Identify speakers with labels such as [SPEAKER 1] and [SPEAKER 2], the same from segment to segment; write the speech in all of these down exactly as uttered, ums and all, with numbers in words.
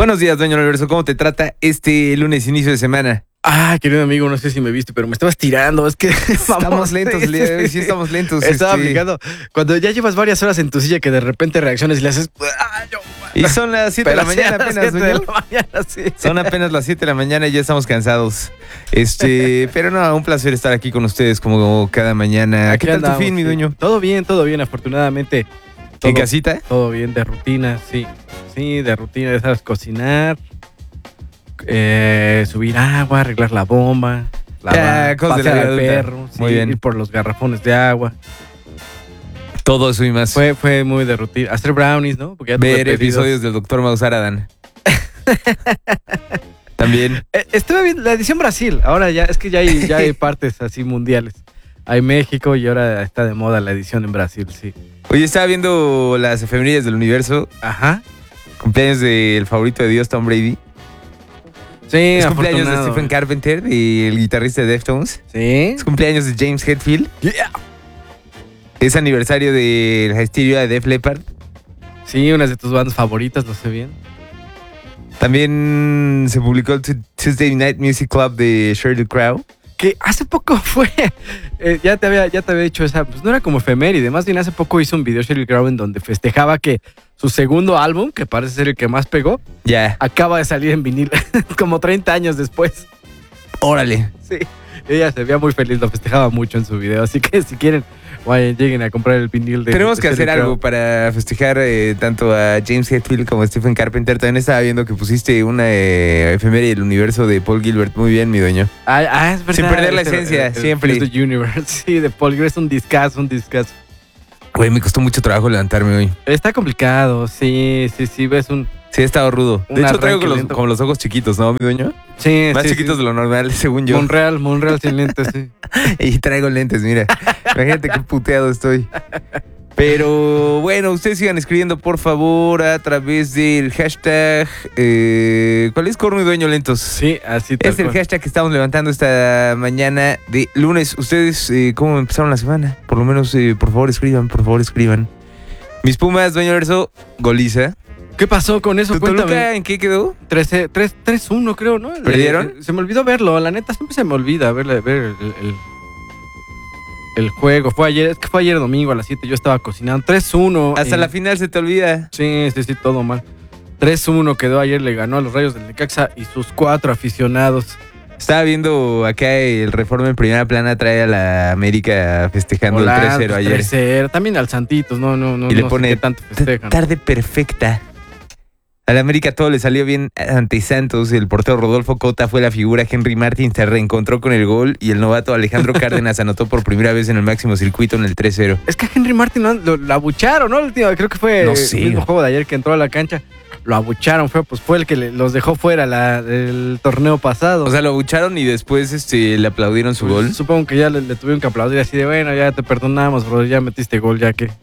[SPEAKER 1] Buenos días, dueño Universo. ¿Cómo te trata este lunes, inicio de semana?
[SPEAKER 2] Ah, querido amigo, no sé si me viste, pero me estabas tirando. Es que
[SPEAKER 1] estamos vamos, lentos, el día de hoy, sí estamos lentos.
[SPEAKER 2] Estaba
[SPEAKER 1] este...
[SPEAKER 2] aplicando. Cuando ya llevas varias horas en tu silla que de repente reaccionas y le haces. ¡Ah, yo!
[SPEAKER 1] Y son las siete de la mañana apenas,
[SPEAKER 2] de la mañana, sí.
[SPEAKER 1] Son apenas las siete de la mañana y ya estamos cansados. Este, pero no, un placer estar aquí con ustedes como cada mañana.
[SPEAKER 2] Aquí
[SPEAKER 1] ¿Qué tal
[SPEAKER 2] andamos,
[SPEAKER 1] tu fin, mi
[SPEAKER 2] sí.
[SPEAKER 1] dueño?
[SPEAKER 2] Todo bien, todo bien, afortunadamente. Todo,
[SPEAKER 1] ¿En casita?
[SPEAKER 2] Todo bien, de rutina, sí. Sí, de rutina, ya sabes, cocinar, eh, subir agua, arreglar la bomba, lavar,
[SPEAKER 1] cosas de la
[SPEAKER 2] pasear al
[SPEAKER 1] vida adulta.
[SPEAKER 2] perro, sí,
[SPEAKER 1] Muy bien.
[SPEAKER 2] ir por los garrafones de agua.
[SPEAKER 1] Todo eso y más.
[SPEAKER 2] Fue, fue muy de rutina. Hacer brownies, ¿no? Porque ya tuve
[SPEAKER 1] Ver
[SPEAKER 2] pedidos.
[SPEAKER 1] episodios del doctor Mausaradan. También.
[SPEAKER 2] Eh, estuve viendo la edición Brasil. Ahora ya, es que ya hay, ya hay partes así mundiales. Hay México y ahora está de moda la edición en Brasil, sí.
[SPEAKER 1] Oye, estaba viendo las efemérides del universo.
[SPEAKER 2] Ajá.
[SPEAKER 1] Cumpleaños del favorito de Dios, Tom Brady.
[SPEAKER 2] Sí,
[SPEAKER 1] Es cumpleaños de
[SPEAKER 2] afortunado.
[SPEAKER 1] Stephen Carpenter, el guitarrista de Deftones.
[SPEAKER 2] Sí.
[SPEAKER 1] Es cumpleaños de James Hetfield.
[SPEAKER 2] Yeah.
[SPEAKER 1] Es aniversario de la Hysteria de Def Leppard.
[SPEAKER 2] Sí, una de tus bandas favoritas, lo sé bien.
[SPEAKER 1] También se publicó el Tuesday Night Music Club de Sheryl Crow.
[SPEAKER 2] Que hace poco fue, eh, ya te había ya te había dicho esa, pues no era como efeméride, más bien hace poco hizo un video Sheryl Crow en donde festejaba que su segundo álbum, que parece ser el que más pegó,
[SPEAKER 1] Ya.
[SPEAKER 2] acaba de salir en vinil, como treinta años después.
[SPEAKER 1] Órale.
[SPEAKER 2] Sí, ella se veía muy feliz, lo festejaba mucho en su video, así que si quieren, vayan, lleguen a comprar el vinil de
[SPEAKER 1] Tenemos
[SPEAKER 2] de
[SPEAKER 1] que hacer
[SPEAKER 2] Sheryl Crow.
[SPEAKER 1] algo para festejar eh, tanto a James Hetfield como a Stephen Carpenter. También estaba viendo que pusiste una eh, efeméride del universo de Paul Gilbert. Muy bien, mi dueño.
[SPEAKER 2] Ah, ah, es verdad.
[SPEAKER 1] Sin perder la
[SPEAKER 2] es el-
[SPEAKER 1] esencia,
[SPEAKER 2] el- el
[SPEAKER 1] siempre.
[SPEAKER 2] Fuse the Universe, sí, de Paul Gilbert, es un discazo, un discazo.
[SPEAKER 1] Güey, me costó mucho trabajo levantarme hoy.
[SPEAKER 2] Está complicado, sí, sí, sí, ves un...
[SPEAKER 1] Sí, he estado rudo. De
[SPEAKER 2] Un
[SPEAKER 1] hecho, traigo con los,
[SPEAKER 2] arranque lento.
[SPEAKER 1] con los ojos chiquitos, ¿no, mi dueño?
[SPEAKER 2] Sí,
[SPEAKER 1] Más
[SPEAKER 2] sí,
[SPEAKER 1] chiquitos
[SPEAKER 2] sí.
[SPEAKER 1] de lo normal, según yo.
[SPEAKER 2] Monreal, Monreal sin lentes, sí.
[SPEAKER 1] Y traigo lentes, mira. Imagínate qué puteado estoy. Pero bueno, ustedes sigan escribiendo, por favor, a través del hashtag. Eh, ¿Cuál es? Corno y Dueño Lentos.
[SPEAKER 2] Sí, así tal
[SPEAKER 1] Es el
[SPEAKER 2] cual.
[SPEAKER 1] hashtag que estamos levantando esta mañana de lunes. ¿Ustedes eh, cómo empezaron la semana? Por lo menos, eh, por favor, escriban, por favor, escriban. Mis Pumas, Dueño Verso, goliza.
[SPEAKER 2] ¿Qué pasó con eso?
[SPEAKER 1] ¿Tu
[SPEAKER 2] Cuéntame.
[SPEAKER 1] Toluca en qué quedó?
[SPEAKER 2] tres uno creo, ¿no?
[SPEAKER 1] ¿Perdieron?
[SPEAKER 2] Eh, se me olvidó verlo, la neta, siempre se me olvida ver, ver el, el, el juego. Fue ayer, es que fue ayer domingo a las siete, yo estaba cocinando. tres uno.
[SPEAKER 1] Hasta
[SPEAKER 2] eh,
[SPEAKER 1] la final se te olvida.
[SPEAKER 2] Sí, sí, sí, todo mal. tres uno quedó ayer, le ganó a los Rayos del Necaxa y sus cuatro aficionados.
[SPEAKER 1] Estaba viendo acá el Reforma en primera plana, trae a la América festejando el tres cero ayer.
[SPEAKER 2] tres cero. También al Santitos, no, no, no.
[SPEAKER 1] Y le
[SPEAKER 2] no sé
[SPEAKER 1] pone
[SPEAKER 2] qué tanto festejan.
[SPEAKER 1] tarde perfecta. A la América todo le salió bien ante Santos. El portero Rodolfo Cota fue la figura. Henry Martin se reencontró con el gol. Y el novato Alejandro Cárdenas anotó por primera vez en el máximo circuito en el tres cero.
[SPEAKER 2] Es que a Henry Martin ¿no? lo, lo abucharon, ¿no? El último, creo que fue
[SPEAKER 1] No sé.
[SPEAKER 2] el mismo juego de ayer que entró a la cancha. Lo abucharon, fue, pues fue el que le- los dejó fuera la, del torneo pasado.
[SPEAKER 1] O sea, lo abucharon y después este, le aplaudieron su
[SPEAKER 2] Pues,
[SPEAKER 1] gol.
[SPEAKER 2] Supongo que ya le, le tuvieron que aplaudir así de, bueno, ya te perdonamos, bro, ya metiste gol, ya que...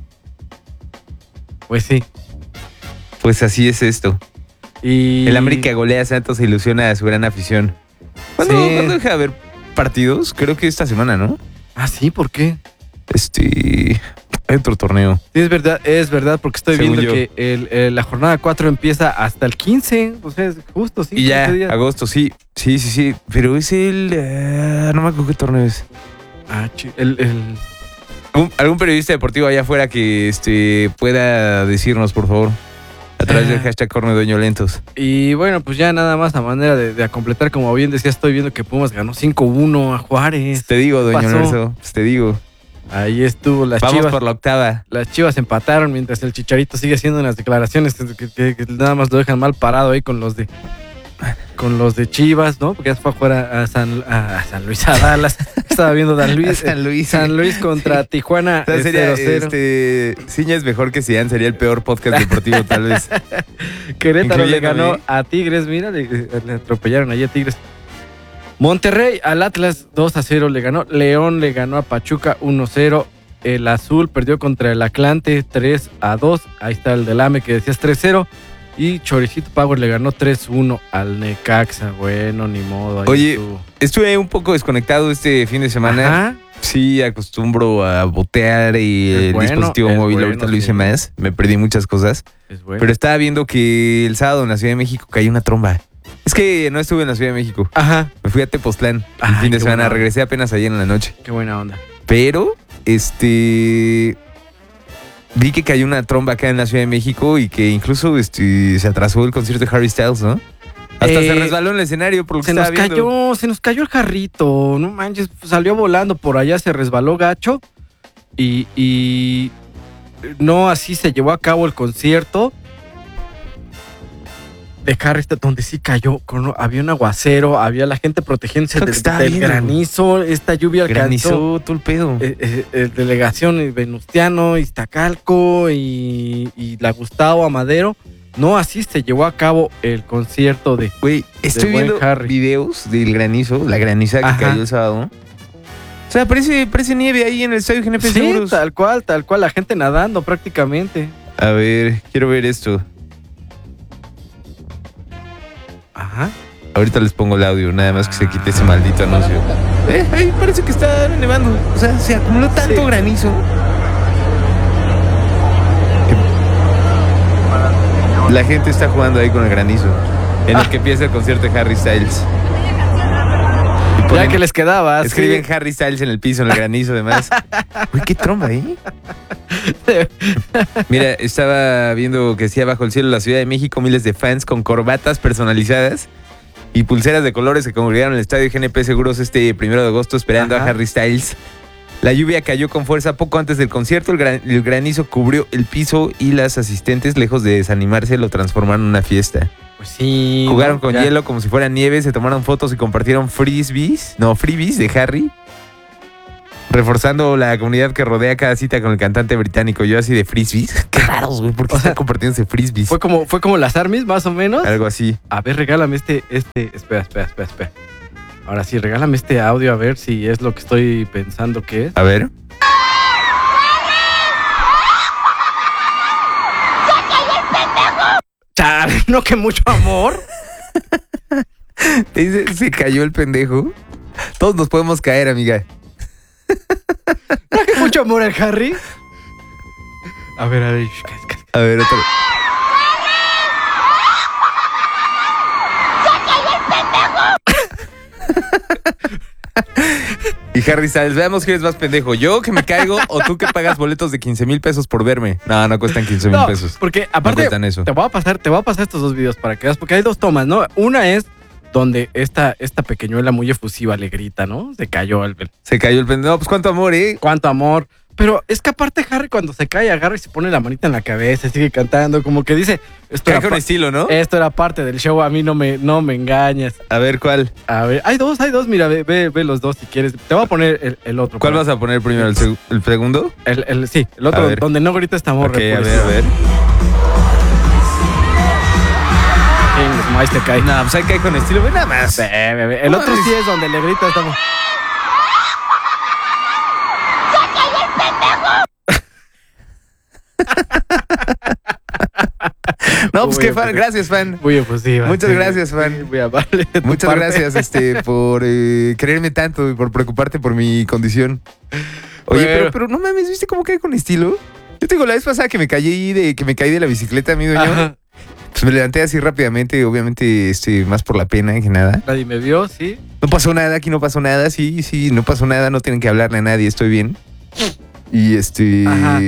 [SPEAKER 2] Pues sí.
[SPEAKER 1] Pues así es esto.
[SPEAKER 2] Y...
[SPEAKER 1] El América golea a Santos e ilusiona a su gran afición. ¿Cuándo,
[SPEAKER 2] Sí.
[SPEAKER 1] ¿cuándo deja de haber partidos? Creo que esta semana, ¿no?
[SPEAKER 2] Ah, sí, ¿por qué?
[SPEAKER 1] Este... Hay otro torneo.
[SPEAKER 2] Sí, es verdad, es verdad, porque estoy
[SPEAKER 1] Según
[SPEAKER 2] viendo
[SPEAKER 1] yo.
[SPEAKER 2] que el, el- la jornada cuatro empieza hasta el quince, o sea, es justo, sí.
[SPEAKER 1] Y ya,
[SPEAKER 2] quince días.
[SPEAKER 1] agosto, sí. Sí, sí, sí. Pero es el... eh, no me acuerdo qué torneo es.
[SPEAKER 2] Ah, chi- el, el...
[SPEAKER 1] ¿Algún, algún periodista deportivo allá afuera que este, pueda decirnos, por favor, a través del
[SPEAKER 2] Ah.
[SPEAKER 1] hashtag Corno y Dueño Lentos?
[SPEAKER 2] Y bueno, pues ya nada más a manera de, de a completar, como bien decía, estoy viendo que Pumas ganó cinco uno a Juárez.
[SPEAKER 1] Te digo, Dueño
[SPEAKER 2] pasó?
[SPEAKER 1] Lentos, pues te digo.
[SPEAKER 2] Ahí estuvo, las
[SPEAKER 1] Vamos
[SPEAKER 2] Chivas.
[SPEAKER 1] por la octava.
[SPEAKER 2] Las Chivas empataron mientras el Chicharito sigue haciendo unas declaraciones que, que- que nada más lo dejan mal parado ahí con los de con los de Chivas, ¿no? Porque ya se fue a jugar a, a San, a San Luis, a Dallas. Estaba viendo Dan Luis.
[SPEAKER 1] San Luis.
[SPEAKER 2] San Luis contra Tijuana
[SPEAKER 1] O sea,
[SPEAKER 2] eh,
[SPEAKER 1] sería,
[SPEAKER 2] cero cero.
[SPEAKER 1] este, Ciña es mejor que Zidane, sería el peor podcast deportivo tal vez.
[SPEAKER 2] Querétaro le
[SPEAKER 1] incluyéndome.
[SPEAKER 2] ganó a Tigres, mira, le, le atropellaron allí a Tigres. Monterrey al Atlas dos a cero le ganó. León le ganó a Pachuca uno cero. El Azul perdió contra el Atlante tres a dos. Ahí está el del AME que decías tres cero. Y Choricito Power le ganó tres uno al Necaxa. Bueno, ni modo. ahí
[SPEAKER 1] Oye,
[SPEAKER 2] estuvo.
[SPEAKER 1] Estuve un poco desconectado este fin de semana.
[SPEAKER 2] Ajá.
[SPEAKER 1] Sí, acostumbro a botear y
[SPEAKER 2] Es
[SPEAKER 1] el
[SPEAKER 2] bueno,
[SPEAKER 1] dispositivo
[SPEAKER 2] es
[SPEAKER 1] móvil
[SPEAKER 2] bueno,
[SPEAKER 1] ahorita lo
[SPEAKER 2] sí.
[SPEAKER 1] hice más. Me perdí muchas cosas.
[SPEAKER 2] Es bueno.
[SPEAKER 1] Pero estaba viendo que el sábado en la Ciudad de México cayó una tromba. Es que no estuve en la Ciudad de México.
[SPEAKER 2] Ajá.
[SPEAKER 1] Me fui a Tepoztlán el
[SPEAKER 2] Ay,
[SPEAKER 1] fin de
[SPEAKER 2] qué
[SPEAKER 1] semana.
[SPEAKER 2] buena.
[SPEAKER 1] Regresé apenas ayer en la noche.
[SPEAKER 2] Qué buena onda.
[SPEAKER 1] Pero, este... vi que cayó una tromba acá en la Ciudad de México y que incluso este, se atrasó el concierto de Harry Styles, ¿no? Hasta
[SPEAKER 2] Eh,
[SPEAKER 1] se resbaló en el escenario por lo que
[SPEAKER 2] Se nos
[SPEAKER 1] estaba viendo.
[SPEAKER 2] cayó, se nos cayó el jarrito. No manches, salió volando por allá, se resbaló gacho. Y, y no así se llevó a cabo el concierto de Harry Styles, donde sí cayó. Con, había un aguacero, había la gente protegiéndose
[SPEAKER 1] Lo que
[SPEAKER 2] del,
[SPEAKER 1] estaba
[SPEAKER 2] del
[SPEAKER 1] viendo.
[SPEAKER 2] granizo. Esta lluvia alcanzó.
[SPEAKER 1] Granizó todo el pedo.
[SPEAKER 2] Eh, eh, eh, delegación Venustiano, Iztacalco y, y la Gustavo Amadero. No así se llevó a cabo el concierto de...
[SPEAKER 1] Güey, estoy
[SPEAKER 2] buen
[SPEAKER 1] viendo
[SPEAKER 2] Harry.
[SPEAKER 1] videos del granizo, la graniza que
[SPEAKER 2] Ajá.
[SPEAKER 1] cayó el sábado. O sea, parece, parece nieve ahí en el estadio G N P
[SPEAKER 2] Sí,
[SPEAKER 1] Seguros.
[SPEAKER 2] tal cual, tal cual, la gente nadando prácticamente.
[SPEAKER 1] A ver, quiero ver esto.
[SPEAKER 2] Ajá.
[SPEAKER 1] Ahorita les pongo el audio, nada más que se quite ese maldito anuncio. Eh, ahí parece que está nevando. O sea, se acumuló tanto
[SPEAKER 2] Sí.
[SPEAKER 1] granizo. que La gente está jugando ahí con el granizo. En el
[SPEAKER 2] Ah.
[SPEAKER 1] que empieza el concierto de Harry Styles. Y
[SPEAKER 2] Ya
[SPEAKER 1] ponen-
[SPEAKER 2] que les quedaba. sí.
[SPEAKER 1] Escriben Harry Styles en el piso, en el granizo, además. Uy, qué tromba, ¿eh? Mira, estaba viendo que decía bajo el cielo de la Ciudad de México miles de fans con corbatas personalizadas y pulseras de colores que congregaron en el estadio G N P Seguros este primero de agosto esperando
[SPEAKER 2] Ajá.
[SPEAKER 1] a Harry Styles. La lluvia cayó con fuerza poco antes del concierto, el, gran- el granizo cubrió el piso y las asistentes, lejos de desanimarse, lo transformaron en una fiesta.
[SPEAKER 2] Pues sí.
[SPEAKER 1] Jugaron
[SPEAKER 2] ¿no?
[SPEAKER 1] con
[SPEAKER 2] Ya.
[SPEAKER 1] hielo como si fuera nieve, se tomaron fotos y compartieron frisbees, no, freebies de Harry, reforzando la comunidad que rodea cada cita con el cantante británico. Yo así de frisbees. Qué raros, güey, ¿por qué
[SPEAKER 2] O sea,
[SPEAKER 1] están compartiéndose frisbees?
[SPEAKER 2] Fue como, fue como las armies, más o menos.
[SPEAKER 1] Algo así.
[SPEAKER 2] A ver, regálame este, este. Espera, espera, espera, espera. Ahora sí, regálame este audio a ver si es lo que estoy pensando que es.
[SPEAKER 1] A ver.
[SPEAKER 2] Chale, no que mucho amor.
[SPEAKER 1] Dice, se cayó el pendejo. Todos nos podemos caer, amiga.
[SPEAKER 2] No que mucho amor al Harry. A ver, a ver. shh, cállate, cállate.
[SPEAKER 1] A ver, otro. Y Harry Styles, veamos quién es más pendejo. ¿Yo que me caigo o tú que pagas boletos de quince mil pesos por verme? No, no cuestan quince mil
[SPEAKER 2] No,
[SPEAKER 1] pesos.
[SPEAKER 2] porque
[SPEAKER 1] No
[SPEAKER 2] aparte
[SPEAKER 1] cuestan eso.
[SPEAKER 2] te voy a pasar, te voy a pasar estos dos videos para que veas, porque hay dos tomas, ¿no? Una es donde esta, esta pequeñuela muy efusiva le grita, ¿no? Se cayó el, el-
[SPEAKER 1] Se cayó el pendejo. No, pues cuánto amor, ¿eh?
[SPEAKER 2] cuánto amor. Pero es que aparte Harry cuando se cae agarra y se pone la manita en la cabeza, sigue cantando, como que dice, esto
[SPEAKER 1] Cae
[SPEAKER 2] era,
[SPEAKER 1] con
[SPEAKER 2] pa-
[SPEAKER 1] estilo, ¿no?
[SPEAKER 2] esto era parte del show, a mí no me, no me engañas.
[SPEAKER 1] A ver, ¿cuál?
[SPEAKER 2] A ver, hay dos, hay dos, mira, ve, ve, ve los dos si quieres. Te voy a poner el, el otro.
[SPEAKER 1] ¿Cuál vas a poner primero? ¿El, seg- el segundo?
[SPEAKER 2] El, el, sí, el
[SPEAKER 1] A
[SPEAKER 2] otro,
[SPEAKER 1] ver.
[SPEAKER 2] donde no grita esta morra.
[SPEAKER 1] Ok, a ver, a ver.
[SPEAKER 2] Ahí se cae.
[SPEAKER 1] No, pues ahí cae con estilo. Ve nada más.
[SPEAKER 2] Ve, ve, ve. El
[SPEAKER 1] No
[SPEAKER 2] otro
[SPEAKER 1] mames.
[SPEAKER 2] sí es donde le grita esta morra.
[SPEAKER 1] No, pues
[SPEAKER 2] Muy
[SPEAKER 1] qué fan.
[SPEAKER 2] efusiva.
[SPEAKER 1] Gracias, fan.
[SPEAKER 2] Muy efusiva.
[SPEAKER 1] Muchas
[SPEAKER 2] sí.
[SPEAKER 1] gracias, fan.
[SPEAKER 2] Sí, muy amable de tu
[SPEAKER 1] Muchas
[SPEAKER 2] parte.
[SPEAKER 1] gracias este, por eh, quererme tanto y por preocuparte por mi condición. Oye,
[SPEAKER 2] Bueno.
[SPEAKER 1] pero, pero no mames, ¿viste cómo cae con estilo? Yo te digo, la vez pasada que me caí de, que me caí de la bicicleta, mi dueño,
[SPEAKER 2] Ajá.
[SPEAKER 1] pues me levanté así rápidamente, obviamente, este, más por la pena que nada.
[SPEAKER 2] Nadie me vio, sí.
[SPEAKER 1] No pasó nada, aquí no pasó nada, sí, sí, no pasó nada, no tienen que hablarle a nadie, estoy bien. Y este.
[SPEAKER 2] Ajá.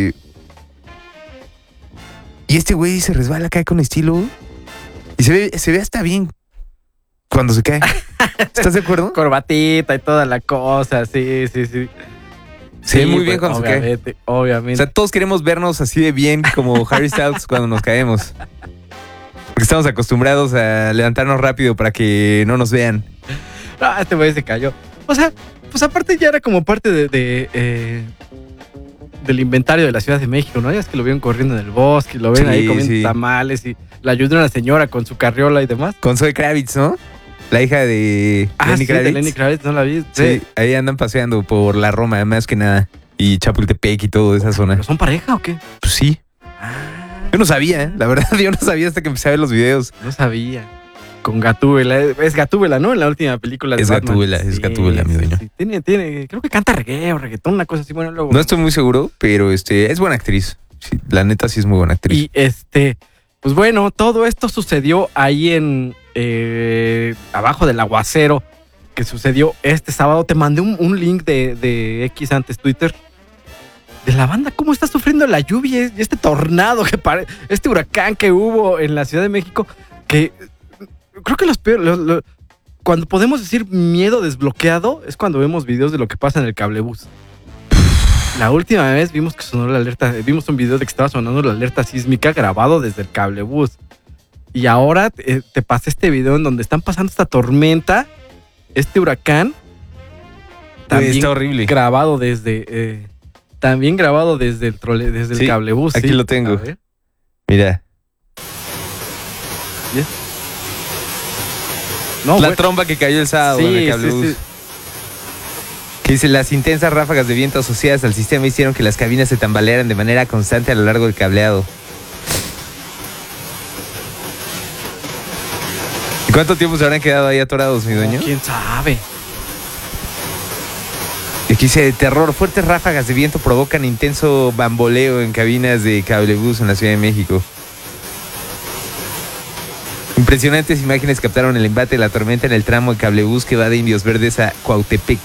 [SPEAKER 1] Y este güey se resbala, cae con estilo. Y se ve, se ve hasta bien cuando se cae. ¿Estás de acuerdo?
[SPEAKER 2] Corbatita y toda la cosa, sí, sí, sí.
[SPEAKER 1] Se ve
[SPEAKER 2] Sí,
[SPEAKER 1] muy bien
[SPEAKER 2] pues,
[SPEAKER 1] cuando se cae.
[SPEAKER 2] obviamente,
[SPEAKER 1] O
[SPEAKER 2] obviamente.
[SPEAKER 1] sea, todos queremos vernos así de bien como Harry Styles cuando nos caemos. Porque estamos acostumbrados a levantarnos rápido para que no nos vean.
[SPEAKER 2] Ah, este güey se cayó. O sea, pues aparte ya era como parte de, de, eh, del inventario de la Ciudad de México, ¿no? Ya es que lo vieron corriendo en el bosque, lo ven
[SPEAKER 1] Sí,
[SPEAKER 2] ahí comiendo
[SPEAKER 1] sí.
[SPEAKER 2] tamales y la ayuda a una señora con su carriola y demás.
[SPEAKER 1] Con Zoe Kravitz, ¿no? La hija de
[SPEAKER 2] Ah,
[SPEAKER 1] Lenny
[SPEAKER 2] sí,
[SPEAKER 1] Kravitz.
[SPEAKER 2] de Lenny Kravitz, ¿no la vi?
[SPEAKER 1] Sí, ahí andan paseando por la Roma, más que nada. Y Chapultepec y toda esa zona.
[SPEAKER 2] ¿Pero son pareja o qué?
[SPEAKER 1] Pues sí.
[SPEAKER 2] Ah,
[SPEAKER 1] Yo no sabía, ¿eh? La verdad, yo no sabía hasta que empecé a ver los videos.
[SPEAKER 2] no sabía. Con Gatúbela. Es Gatúbela, ¿no? En la última película de
[SPEAKER 1] Es
[SPEAKER 2] Batman.
[SPEAKER 1] Gatúbela, es
[SPEAKER 2] Sí,
[SPEAKER 1] Gatúbela, mi
[SPEAKER 2] sí,
[SPEAKER 1] dueño.
[SPEAKER 2] sí. Tiene, tiene, creo que canta reggae o reggaetón, una cosa así. Bueno, luego.
[SPEAKER 1] No estoy muy seguro, pero este es buena actriz. Sí, la neta sí es muy buena actriz.
[SPEAKER 2] Y este, pues bueno, todo esto sucedió ahí en eh, abajo del aguacero que sucedió este sábado. Te mandé un, un link de, de X antes Twitter de la banda, cómo está sufriendo la lluvia y este tornado que pare, este huracán que hubo en la Ciudad de México, que creo que los peores, los, los, cuando podemos decir miedo desbloqueado es cuando vemos videos de lo que pasa en el cablebús. La última vez vimos que sonó la alerta, vimos un video de que estaba sonando la alerta sísmica grabado desde el cablebús. Y ahora te, te pasé este video en donde están pasando esta tormenta, este huracán.
[SPEAKER 1] También está horrible.
[SPEAKER 2] Grabado desde, eh, también grabado desde el trole, desde el
[SPEAKER 1] sí,
[SPEAKER 2] cablebús.
[SPEAKER 1] Aquí
[SPEAKER 2] sí.
[SPEAKER 1] lo tengo. Mira.
[SPEAKER 2] ¿Yes? No,
[SPEAKER 1] la
[SPEAKER 2] bueno.
[SPEAKER 1] tromba que cayó el sábado
[SPEAKER 2] sí,
[SPEAKER 1] en el cablebús. Sí, sí. Que dice, las intensas ráfagas de viento asociadas al sistema hicieron que las cabinas se tambalearan de manera constante a lo largo del cableado. ¿Y cuánto tiempo se habrán quedado ahí atorados, mi dueño?
[SPEAKER 2] No, ¿quién sabe?
[SPEAKER 1] Y aquí dice, terror, fuertes ráfagas de viento provocan intenso bamboleo en cabinas de cablebús en la Ciudad de México. Impresionantes imágenes captaron el embate de la tormenta en el tramo de cablebús que va de Indios Verdes a Cuautepec.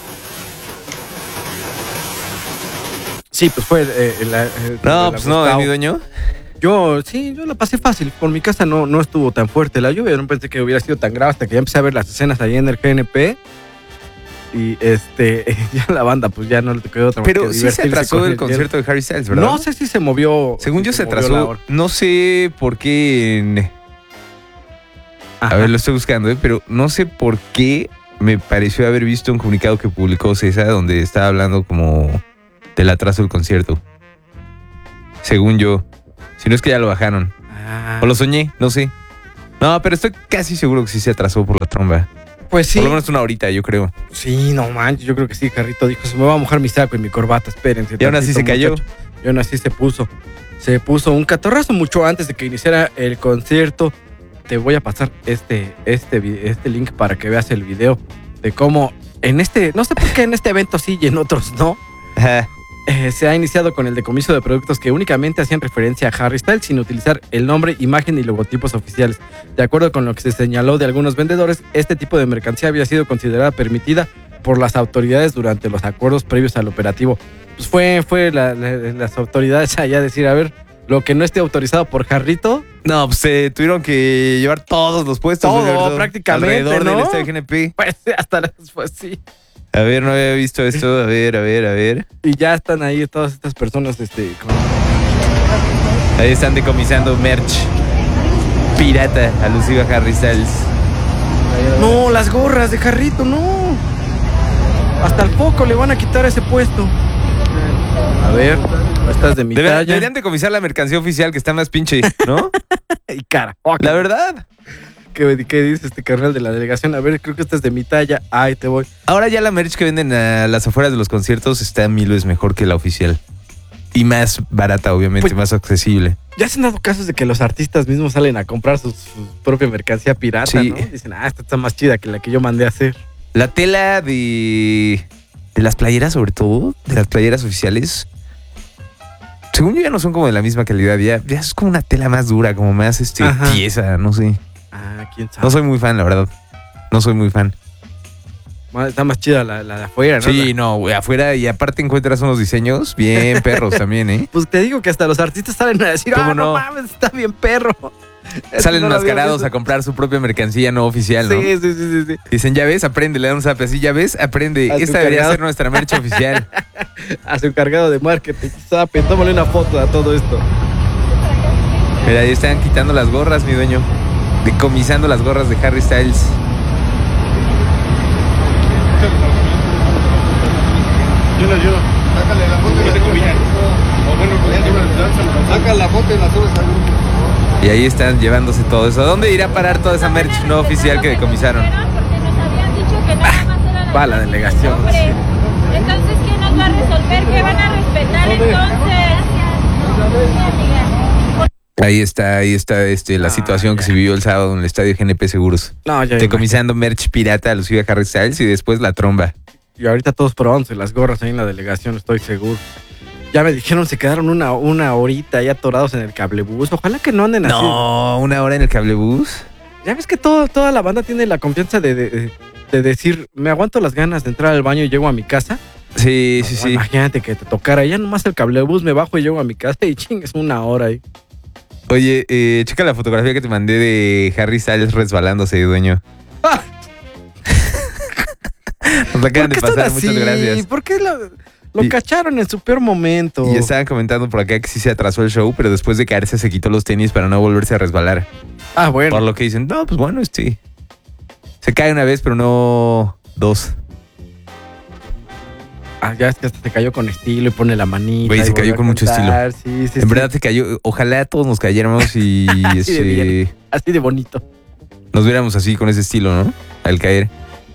[SPEAKER 2] Sí, pues fue eh, el, el, el,
[SPEAKER 1] No,
[SPEAKER 2] el
[SPEAKER 1] pues no, ¿eh, mi dueño?
[SPEAKER 2] Yo, sí, yo la pasé fácil. Por mi casa no, no estuvo tan fuerte la lluvia. No pensé que hubiera sido tan grave hasta que ya empecé a ver las escenas ahí en el G N P. Y este, ya la banda, pues ya no le quedó otra.
[SPEAKER 1] Pero sí se atrasó el concierto de Harry Styles, ¿verdad?
[SPEAKER 2] No sé si se movió.
[SPEAKER 1] Según
[SPEAKER 2] si
[SPEAKER 1] yo
[SPEAKER 2] se
[SPEAKER 1] se
[SPEAKER 2] movió
[SPEAKER 1] atrasó. No sé por qué. En... A ver, lo estoy buscando, ¿eh? Pero no sé por qué me pareció haber visto un comunicado que publicó César donde estaba hablando como del atraso del concierto. Según yo. Si no es que ya lo bajaron.
[SPEAKER 2] Ah.
[SPEAKER 1] O lo soñé, no sé. No, pero estoy casi seguro que sí se atrasó por la tromba.
[SPEAKER 2] Pues sí.
[SPEAKER 1] Por lo menos una horita, yo creo.
[SPEAKER 2] Sí, no manches, yo creo que sí, Carrito dijo, se me va a mojar mi saco y mi corbata, espérense.
[SPEAKER 1] Y aún así se cayó.
[SPEAKER 2] Muchacho. Y aún así se puso. Se puso un catorrazo mucho antes de que iniciara el concierto. Te voy a pasar este, este, este link para que veas el video de cómo en este, no sé por qué en este evento sí y en otros no.
[SPEAKER 1] Ajá.
[SPEAKER 2] Eh, se ha iniciado con el decomiso de productos que únicamente hacían referencia a Harry Styles sin utilizar el nombre, imagen y logotipos oficiales. De acuerdo con lo que se señaló de algunos vendedores, este tipo de mercancía había sido considerada permitida por las autoridades durante los acuerdos previos al operativo. Pues fue, fue la, la, las autoridades allá a decir, a ver, lo que no esté autorizado por Jarrito.
[SPEAKER 1] No, pues se eh, tuvieron que llevar todos los puestos.
[SPEAKER 2] Todo, prácticamente,
[SPEAKER 1] alrededor
[SPEAKER 2] ¿no?
[SPEAKER 1] del estadio G N P.
[SPEAKER 2] Pues hasta después sí.
[SPEAKER 1] A ver, no había visto esto. A ver, a ver, a ver.
[SPEAKER 2] Y ya están ahí todas estas personas, este... Como...
[SPEAKER 1] Ahí están decomisando merch pirata alusiva a Harry Styles.
[SPEAKER 2] No, las gorras de Jarrito, no. Hasta el poco le van a quitar ese puesto. A ver, estas de mi
[SPEAKER 1] Debe,
[SPEAKER 2] talla.
[SPEAKER 1] Deberían decomisar la mercancía oficial que está más pinche, ¿no?
[SPEAKER 2] Y cara.
[SPEAKER 1] La verdad.
[SPEAKER 2] ¿Qué, ¿Qué dice este carnal de la delegación? A ver, creo que esta es de mi talla. Ahí te voy.
[SPEAKER 1] Ahora ya la merch que venden a las afueras de los conciertos está mil veces mejor que la oficial. Y más barata, obviamente, pues, más accesible.
[SPEAKER 2] Ya se han dado casos de que los artistas mismos salen a comprar su, su propia mercancía pirata, sí. ¿no? Dicen, ah, esta está más chida que la que yo mandé a hacer.
[SPEAKER 1] La tela de, de las playeras, sobre todo, de las playeras oficiales, según yo ya no son como de la misma calidad. Ya, ya es como una tela más dura, como más este, tiesa, no sé.
[SPEAKER 2] Ah, quién sabe.
[SPEAKER 1] No soy muy fan, la verdad. No soy muy fan.
[SPEAKER 2] Está más chida la, la de afuera, ¿no?
[SPEAKER 1] Sí, no, güey, afuera y aparte encuentras unos diseños bien perros también, ¿eh?
[SPEAKER 2] Pues te digo que hasta los artistas salen a decir, ah, no? no mames, está bien perro.
[SPEAKER 1] Salen no mascarados a comprar su propia mercancía no oficial, ¿no?
[SPEAKER 2] Sí, sí, sí, sí, sí.
[SPEAKER 1] Dicen, ya ves, aprende, le dan un zap así, ya ves, aprende. A Esta debería ser nuestra merch oficial.
[SPEAKER 2] A su encargado de marketing, zape, tómale una foto a todo esto.
[SPEAKER 1] Mira, ahí están quitando las gorras, mi dueño. Decomisando las gorras de Harry Styles.
[SPEAKER 3] Yo le ayudo. Sácale la foto y la subes. O bueno, saca la foto y la subes al grupo.
[SPEAKER 1] Y ahí están llevándose todo eso. ¿A dónde irá a parar toda esa merch no oficial que decomisaron?
[SPEAKER 4] Porque nos habían dicho que nada más era la,
[SPEAKER 2] va la delegación.
[SPEAKER 4] Entonces, ¿quién nos va a resolver? ¿Qué van a respetar entonces?
[SPEAKER 1] Ahí está, ahí está este, la
[SPEAKER 2] Ah,
[SPEAKER 1] situación
[SPEAKER 2] ya.
[SPEAKER 1] que se vivió el sábado en el estadio G N P Seguros.
[SPEAKER 2] No, ya
[SPEAKER 1] Decomisando merch pirata alusiva a Harry Styles y después la tromba.
[SPEAKER 2] Y ahorita todos probándose las gorras ahí en la delegación, estoy seguro. Ya me dijeron, se quedaron una, una horita ahí atorados en el cablebús. Ojalá que no anden así.
[SPEAKER 1] No, una hora en el cablebús.
[SPEAKER 2] Ya ves que todo, toda la banda tiene la confianza de, de, de decir, me aguanto las ganas de entrar al baño y llego a mi casa.
[SPEAKER 1] Sí, sí, sí.
[SPEAKER 2] Imagínate que te tocara. Ya nomás el cablebús, me bajo y llego a mi casa y chingues una hora ahí.
[SPEAKER 1] Oye, eh, checa la fotografía que te mandé de Harry Styles resbalándose, dueño. Nos acaban de
[SPEAKER 2] ¿Por qué
[SPEAKER 1] pasar,
[SPEAKER 2] están así?
[SPEAKER 1] muchas gracias.
[SPEAKER 2] ¿Por qué lo, lo
[SPEAKER 1] Y-
[SPEAKER 2] cacharon en su peor momento?
[SPEAKER 1] Y estaban comentando por acá que sí se atrasó el show, pero después de caerse se quitó los tenis para no volverse a resbalar.
[SPEAKER 2] Ah, bueno.
[SPEAKER 1] Por lo que dicen, no, pues bueno, este. Se cae una vez, pero no dos.
[SPEAKER 2] Ah, ya es que hasta se cayó con estilo y pone la manita.
[SPEAKER 1] Güey,
[SPEAKER 2] y
[SPEAKER 1] se cayó
[SPEAKER 2] volvió a
[SPEAKER 1] con mucho
[SPEAKER 2] cantar. Sí, sí,
[SPEAKER 1] En
[SPEAKER 2] sí.
[SPEAKER 1] verdad se cayó. Ojalá todos nos cayéramos y
[SPEAKER 2] Así de
[SPEAKER 1] este,
[SPEAKER 2] bien. Así de bonito.
[SPEAKER 1] nos viéramos así con ese estilo, ¿no? Al caer.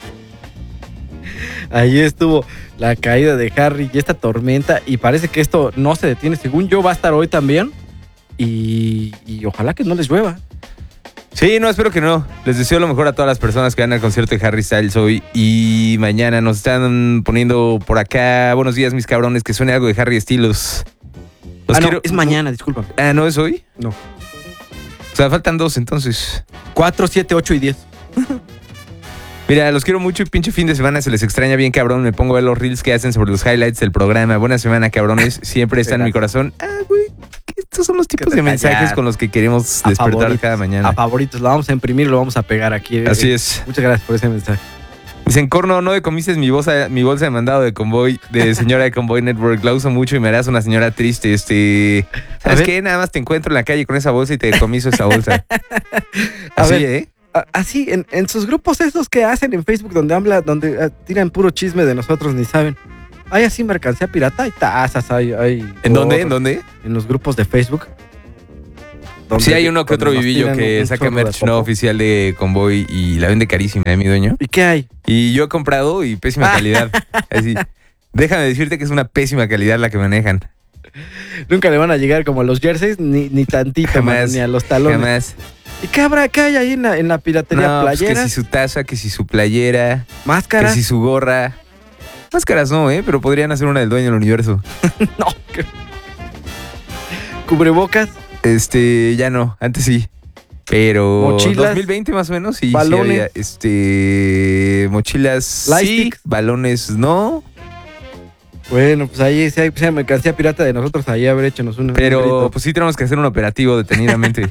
[SPEAKER 2] Ahí estuvo la caída de Harry y esta tormenta. Y parece que esto no se detiene. Según yo, va a estar hoy también. Y, y ojalá que no les llueva.
[SPEAKER 1] Sí, no, espero que no. Les deseo lo mejor a todas las personas que van al concierto de Harry Styles hoy y mañana. Nos están poniendo por acá. Buenos días, mis cabrones, que suene algo de Harry Estilos. Los
[SPEAKER 2] Ah, no,
[SPEAKER 1] quiero-
[SPEAKER 2] es mañana, disculpa.
[SPEAKER 1] Ah, ¿no es hoy?
[SPEAKER 2] No.
[SPEAKER 1] O sea, faltan dos entonces.
[SPEAKER 2] cuatro, siete, ocho y diez.
[SPEAKER 1] Mira, los quiero mucho y pinche fin de semana se les extraña bien, cabrón. Me pongo a ver los reels que hacen sobre los highlights del programa. Buena semana, cabrones. Siempre está en mi corazón. Ah, güey. Estos son los tipos
[SPEAKER 2] te
[SPEAKER 1] de mensajes
[SPEAKER 2] callas.
[SPEAKER 1] con los que queremos
[SPEAKER 2] A
[SPEAKER 1] despertar
[SPEAKER 2] favoritos,
[SPEAKER 1] cada mañana.
[SPEAKER 2] A favoritos, lo vamos a imprimir y lo vamos a pegar aquí.
[SPEAKER 1] Así
[SPEAKER 2] Eh,
[SPEAKER 1] es.
[SPEAKER 2] Muchas gracias por ese mensaje.
[SPEAKER 1] Dicen, Corno, no decomises mi bolsa, mi bolsa de mandado de convoy, de señora de Convoy Network. La uso mucho y me harás una señora triste. Este, ¿sabes
[SPEAKER 2] ver.
[SPEAKER 1] qué? Nada más te encuentro en la calle con esa bolsa y te decomiso esa bolsa.
[SPEAKER 2] A
[SPEAKER 1] Así,
[SPEAKER 2] ver.
[SPEAKER 1] ¿eh?
[SPEAKER 2] A- Así, en, en sus grupos esos que hacen en Facebook donde habla, donde ah, tiran puro chisme de nosotros, ni saben. Hay así mercancía pirata, hay tazas, hay... hay
[SPEAKER 1] ¿En dónde?
[SPEAKER 2] gorros.
[SPEAKER 1] ¿En dónde?
[SPEAKER 2] En los grupos de Facebook. Donde-
[SPEAKER 1] Sí, hay uno que otro
[SPEAKER 2] donde nos
[SPEAKER 1] vivillo
[SPEAKER 2] tiran
[SPEAKER 1] que
[SPEAKER 2] un
[SPEAKER 1] saca
[SPEAKER 2] chorro de
[SPEAKER 1] merch no
[SPEAKER 2] popó.
[SPEAKER 1] oficial de Convoy y la vende carísima, ¿eh, mi dueño?
[SPEAKER 2] ¿Y qué hay?
[SPEAKER 1] Y yo he comprado y pésima
[SPEAKER 2] Ah.
[SPEAKER 1] calidad. Así. Déjame decirte que es una pésima calidad la que manejan.
[SPEAKER 2] Nunca le van a llegar como a los jerseys, ni, ni tantito,
[SPEAKER 1] Jamás,
[SPEAKER 2] mano, ni a los talones.
[SPEAKER 1] Jamás.
[SPEAKER 2] ¿Y qué habrá, qué hay ahí en la, en la piratería?
[SPEAKER 1] No, pues que
[SPEAKER 2] ¿Playeras?
[SPEAKER 1] si su taza, que si su playera,
[SPEAKER 2] ¿Máscaras?
[SPEAKER 1] que si su gorra. Máscaras no, ¿eh? Pero podrían hacer una del dueño del universo.
[SPEAKER 2] No. ¿qué? ¿Cubrebocas?
[SPEAKER 1] Este, ya no, antes sí. Pero
[SPEAKER 2] Mochilas,
[SPEAKER 1] dos mil veinte más o menos, sí, sí
[SPEAKER 2] balones.
[SPEAKER 1] había, este, mochilas, sí,
[SPEAKER 2] Lightsticks.
[SPEAKER 1] balones, no.
[SPEAKER 2] Bueno, pues ahí si hay, si hay mercancía pirata de nosotros, ahí haber hecho un
[SPEAKER 1] Pero
[SPEAKER 2] un grito.
[SPEAKER 1] pues sí tenemos que hacer un operativo detenidamente.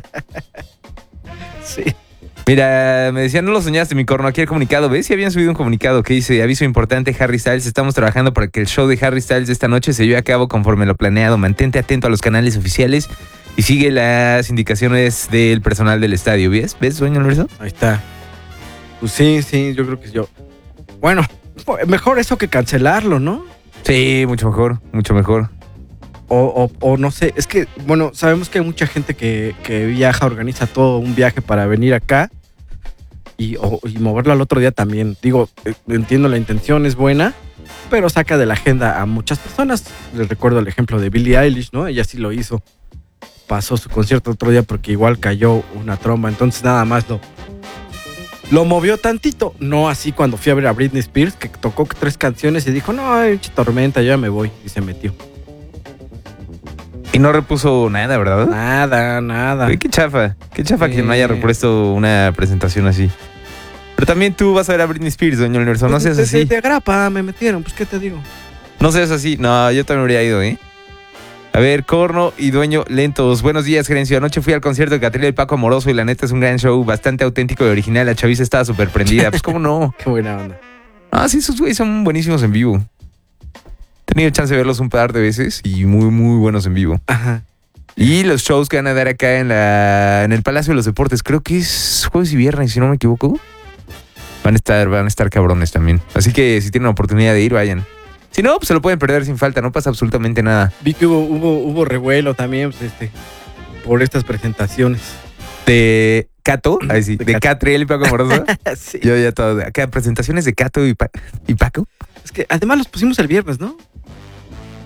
[SPEAKER 2] Sí.
[SPEAKER 1] Mira, me decían, no lo soñaste, mi corno, aquí el comunicado. ¿Ves? Si habían subido un comunicado que dice, aviso importante, Harry Styles, estamos trabajando para que el show de Harry Styles de esta noche se lleve a cabo conforme lo planeado. Mantente atento a los canales oficiales y sigue las indicaciones del personal del estadio. ¿Ves? ¿Ves, dueño Alberto?
[SPEAKER 2] Ahí está. Pues sí, sí, yo creo que yo. Bueno, pues, mejor eso que cancelarlo, ¿no?
[SPEAKER 1] Sí, mucho mejor, mucho mejor.
[SPEAKER 2] O, o, o no sé, es que, bueno, sabemos que hay mucha gente que, que viaja, organiza todo un viaje para venir acá y, o- y moverlo al otro día también. Digo, eh, entiendo la intención, es buena, pero saca de la agenda a muchas personas. Les recuerdo el ejemplo de Billie Eilish, ¿no? Ella sí lo hizo. Pasó su concierto otro día porque igual cayó una tromba, entonces nada más lo, lo movió tantito. No así cuando fui a ver a Britney Spears, que tocó tres canciones y dijo, no, ay, tormenta, yo ya me voy, y se metió.
[SPEAKER 1] Y no repuso nada, ¿verdad?
[SPEAKER 2] Nada, nada.
[SPEAKER 1] Güey, qué chafa, qué chafa que no haya
[SPEAKER 2] Sí.
[SPEAKER 1] repuesto una presentación así. Pero también tú vas a ver a Britney Spears, doña Nelson, no seas
[SPEAKER 2] de,
[SPEAKER 1] así.
[SPEAKER 2] De, de grapa me metieron, pues qué te digo.
[SPEAKER 1] No seas así. No, yo también habría ido, ¿eh? A ver, Corno y Dueño Lentos. Buenos días, Gerencio. Anoche fui al concierto de Catrina y Paco Amoroso y la neta es un gran show, bastante auténtico y original. La chaviza estaba súper prendida. Pues, ¿cómo no?
[SPEAKER 2] Qué buena onda.
[SPEAKER 1] Ah, sí, esos güeyes son buenísimos en vivo. He tenido chance de verlos un par de veces y muy, muy buenos en vivo.
[SPEAKER 2] Ajá.
[SPEAKER 1] Y los shows que van a dar acá en la en el Palacio de los Deportes, creo que es jueves y viernes, si no me equivoco. Van a estar, van a estar cabrones también. Así que si tienen la oportunidad de ir, vayan. Si no, pues se lo pueden perder sin falta, no pasa absolutamente nada.
[SPEAKER 2] Vi que hubo, hubo, hubo revuelo también, pues, este, por estas presentaciones.
[SPEAKER 1] De Cato, ahí sí,
[SPEAKER 2] De
[SPEAKER 1] de
[SPEAKER 2] Cato.
[SPEAKER 1] Catriel y Paco Amoroso.
[SPEAKER 2] Sí.
[SPEAKER 1] Yo ya todo. Acá presentaciones de Cato y, Pa- y Paco.
[SPEAKER 2] Es que además los pusimos el viernes, ¿no?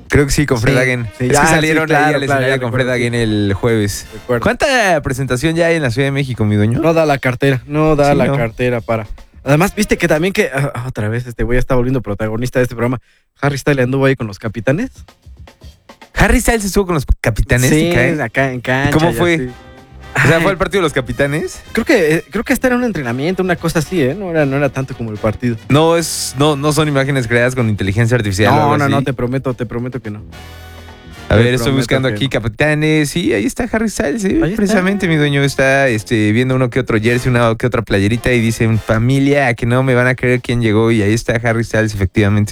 [SPEAKER 1] Creo que sí, con Fred
[SPEAKER 2] Sí,
[SPEAKER 1] Hagen.
[SPEAKER 2] sí,
[SPEAKER 1] es
[SPEAKER 2] ya,
[SPEAKER 1] que
[SPEAKER 2] sí,
[SPEAKER 1] salieron
[SPEAKER 2] claro,
[SPEAKER 1] ahí al
[SPEAKER 2] claro,
[SPEAKER 1] escenario
[SPEAKER 2] ya
[SPEAKER 1] con
[SPEAKER 2] recuerdo,
[SPEAKER 1] Fred Hagen
[SPEAKER 2] sí.
[SPEAKER 1] el jueves.
[SPEAKER 2] Recuerdo.
[SPEAKER 1] ¿Cuánta presentación ya hay en la Ciudad de México, mi dueño?
[SPEAKER 2] No da la cartera, no da
[SPEAKER 1] Sí,
[SPEAKER 2] la
[SPEAKER 1] no.
[SPEAKER 2] cartera para. Además, viste que también que ah, otra vez este güey está volviendo protagonista de este programa. Harry Styles anduvo ahí con los capitanes.
[SPEAKER 1] Harry Styles estuvo con los capitanes.
[SPEAKER 2] Sí,
[SPEAKER 1] ¿te cae?
[SPEAKER 2] acá en cancha.
[SPEAKER 1] ¿Cómo
[SPEAKER 2] y
[SPEAKER 1] fue?
[SPEAKER 2] así.
[SPEAKER 1] O sea,
[SPEAKER 2] Ay,
[SPEAKER 1] ¿fue el partido de los capitanes?
[SPEAKER 2] creo que eh, creo que este era un entrenamiento, una cosa así, ¿eh? No era, no era tanto como el partido.
[SPEAKER 1] No, es, no, no son imágenes creadas con inteligencia artificial. o
[SPEAKER 2] No,
[SPEAKER 1] algo
[SPEAKER 2] no,
[SPEAKER 1] así.
[SPEAKER 2] no, te prometo, te prometo que no.
[SPEAKER 1] A
[SPEAKER 2] te
[SPEAKER 1] ver, estoy
[SPEAKER 2] prometo
[SPEAKER 1] buscando
[SPEAKER 2] que
[SPEAKER 1] aquí
[SPEAKER 2] no.
[SPEAKER 1] capitanes. Sí, ahí está Harry Styles. Sí,
[SPEAKER 2] Ahí está.
[SPEAKER 1] precisamente mi dueño está este, viendo uno que otro jersey, una que otra playerita y dice, familia, a que no me van a creer quién llegó. Y ahí está Harry Styles, efectivamente.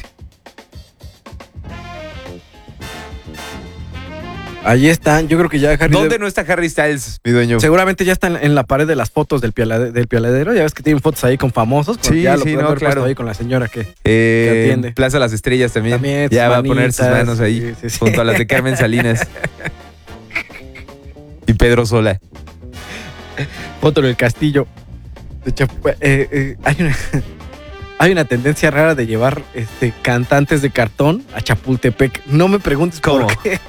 [SPEAKER 2] Ahí están, yo creo que ya Harry.
[SPEAKER 1] ¿Dónde
[SPEAKER 2] debe-
[SPEAKER 1] no está Harry Styles, mi dueño?
[SPEAKER 2] Seguramente ya están en la pared de las fotos del, pialade- del pialadero. Ya ves que tienen fotos ahí con famosos. pues
[SPEAKER 1] Sí,
[SPEAKER 2] ya lo
[SPEAKER 1] sí,
[SPEAKER 2] pueden
[SPEAKER 1] no,
[SPEAKER 2] haber puesto
[SPEAKER 1] claro.
[SPEAKER 2] ahí con la señora que.
[SPEAKER 1] Eh,
[SPEAKER 2] atiende.
[SPEAKER 1] Plaza Las Estrellas también.
[SPEAKER 2] También,
[SPEAKER 1] ya
[SPEAKER 2] sus
[SPEAKER 1] va a poner sus
[SPEAKER 2] manitas,
[SPEAKER 1] manos ahí,
[SPEAKER 2] sí, sí, sí.
[SPEAKER 1] junto a las de Carmen Salinas. Y Pedro Sola.
[SPEAKER 2] Foto del castillo. De hecho, eh, eh, hay una. Hay una tendencia rara de llevar este, cantantes de cartón a Chapultepec. No me preguntes
[SPEAKER 1] ¿Cómo?
[SPEAKER 2] por qué.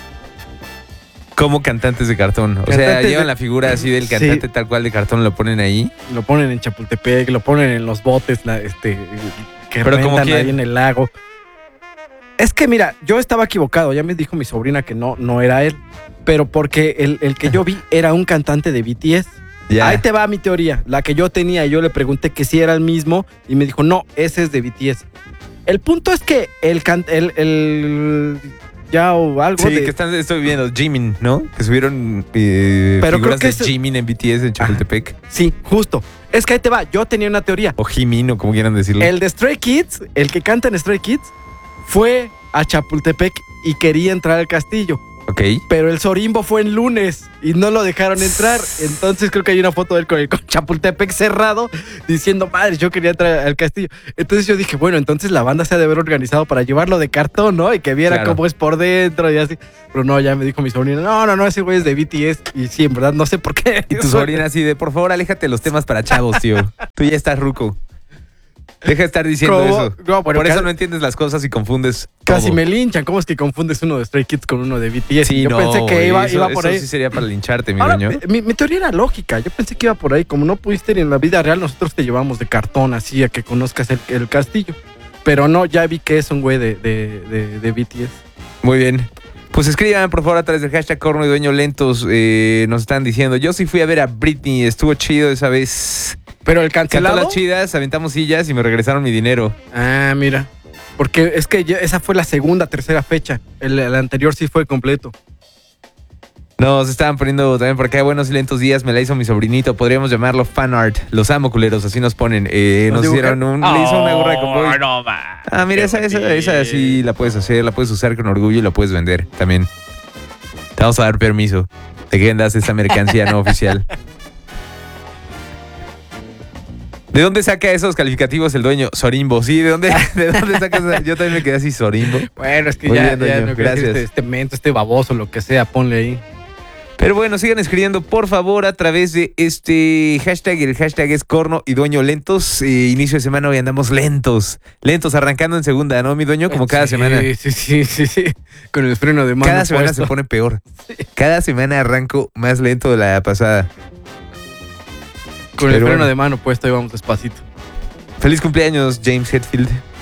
[SPEAKER 1] Como cantantes de cartón. O sea,
[SPEAKER 2] Cantantes
[SPEAKER 1] llevan
[SPEAKER 2] de-
[SPEAKER 1] la figura así del
[SPEAKER 2] Sí.
[SPEAKER 1] cantante tal cual de cartón, lo ponen ahí.
[SPEAKER 2] Lo ponen en Chapultepec, lo ponen en los botes la- este, que
[SPEAKER 1] Pero ¿como
[SPEAKER 2] rentan
[SPEAKER 1] quién?
[SPEAKER 2] ahí en el lago. Es que mira, yo estaba equivocado. Ya me dijo mi sobrina que no, no era él. Pero porque el, el que yo vi era un cantante de B T S.
[SPEAKER 1] Ya.
[SPEAKER 2] Ahí te va mi teoría. La que yo tenía, yo le pregunté que si era el mismo y me dijo, no, ese es de B T S. El punto es que el, can- el, el ya o algo
[SPEAKER 1] Sí,
[SPEAKER 2] de...
[SPEAKER 1] que están, estoy viendo Jimin, ¿no? Que subieron eh,
[SPEAKER 2] Pero
[SPEAKER 1] figuras
[SPEAKER 2] creo que
[SPEAKER 1] de
[SPEAKER 2] es-
[SPEAKER 1] Jimin en B T S en Chapultepec.
[SPEAKER 2] Sí, justo. Es que ahí te va. Yo tenía una teoría.
[SPEAKER 1] O Jimin, o como quieran decirlo.
[SPEAKER 2] El de Stray Kids, el que canta en Stray Kids, fue a Chapultepec y quería entrar al castillo.
[SPEAKER 1] Ok.
[SPEAKER 2] Pero el Sorimbo fue en lunes y no lo dejaron entrar. Entonces creo que hay una foto de él con el con Chapultepec cerrado diciendo, madre, yo quería entrar al castillo. Entonces yo dije, bueno, entonces la banda se ha de haber organizado para llevarlo de cartón, ¿no? Y que viera
[SPEAKER 1] Claro.
[SPEAKER 2] cómo es por dentro y así. Pero no, ya me dijo mi sobrina, no, no, no, ese güey es de B T S. Y sí, en verdad, no sé por qué.
[SPEAKER 1] Y tu sobrina así de, por favor, aléjate de los temas para chavos, tío. Tú ya estás ruco. Deja de estar diciendo
[SPEAKER 2] ¿Cómo?
[SPEAKER 1] eso.
[SPEAKER 2] No, bueno,
[SPEAKER 1] por eso
[SPEAKER 2] casi-
[SPEAKER 1] no entiendes las cosas y confundes
[SPEAKER 2] Casi
[SPEAKER 1] todo.
[SPEAKER 2] me linchan. ¿Cómo es que confundes uno de Stray Kids con uno de B T S?
[SPEAKER 1] Sí,
[SPEAKER 2] yo
[SPEAKER 1] no,
[SPEAKER 2] pensé que
[SPEAKER 1] güey,
[SPEAKER 2] iba,
[SPEAKER 1] eso,
[SPEAKER 2] iba por
[SPEAKER 1] eso
[SPEAKER 2] ahí.
[SPEAKER 1] sí sería para lincharte, mi
[SPEAKER 2] Ahora,
[SPEAKER 1] dueño.
[SPEAKER 2] mi, mi teoría era lógica. Yo pensé que iba por ahí. Como no pudiste ir en la vida real, nosotros te llevamos de cartón así a que conozcas el, el castillo. Pero no, ya vi que es un güey de, de, de, de B T S.
[SPEAKER 1] Muy bien. Pues escriban, por favor, a través del hashtag Corno y Dueño Lentos. Eh, nos están diciendo, yo sí fui a ver a Britney, estuvo chido esa vez.
[SPEAKER 2] Pero el
[SPEAKER 1] Cantó
[SPEAKER 2] cancelado.
[SPEAKER 1] las chidas, aventamos sillas y me regresaron mi dinero.
[SPEAKER 2] Ah, mira. Porque es que ya- esa fue la segunda, tercera fecha. El, el anterior sí fue completo.
[SPEAKER 1] Nos estaban poniendo también por acá, buenos y lentos días, me la hizo mi sobrinito, podríamos llamarlo fan art. Los amo, culeros, así nos ponen. Eh,
[SPEAKER 2] ¿Nos
[SPEAKER 1] nos
[SPEAKER 2] dibujan?
[SPEAKER 1] hicieron un, le hizo una gorra de cowboy.
[SPEAKER 5] no, ma.
[SPEAKER 1] Ah, mira,
[SPEAKER 5] Qué
[SPEAKER 1] esa, esa,
[SPEAKER 5] bonito.
[SPEAKER 1] esa sí la puedes hacer, la puedes usar con orgullo y la puedes vender también. Te vamos a dar permiso de que vendas esta mercancía no oficial. ¿De dónde saca esos calificativos el dueño? Sorimbo, sí, ¿de dónde, de dónde saca esa? Yo también me quedé así, Sorimbo.
[SPEAKER 2] Bueno, es que
[SPEAKER 1] Muy
[SPEAKER 2] ya,
[SPEAKER 1] bien,
[SPEAKER 2] ya
[SPEAKER 1] dueño,
[SPEAKER 2] no quiero decir
[SPEAKER 1] gracias.
[SPEAKER 2] Este, este mento, este baboso, lo que sea, ponle ahí.
[SPEAKER 1] Pero bueno, sigan escribiendo por favor a través de este hashtag. El hashtag es Corno y Dueño Lentos. Eh, inicio de semana hoy andamos lentos. Lentos, arrancando en segunda, ¿no, mi dueño? Como cada
[SPEAKER 2] Sí,
[SPEAKER 1] semana.
[SPEAKER 2] Sí, sí, sí, sí. Con el freno de mano
[SPEAKER 1] Cada semana
[SPEAKER 2] puesto.
[SPEAKER 1] se pone peor. Cada semana arranco más lento de la pasada.
[SPEAKER 2] Con el
[SPEAKER 1] Pero
[SPEAKER 2] freno
[SPEAKER 1] bueno.
[SPEAKER 2] de mano puesto y vamos despacito.
[SPEAKER 1] Feliz cumpleaños, James Hetfield.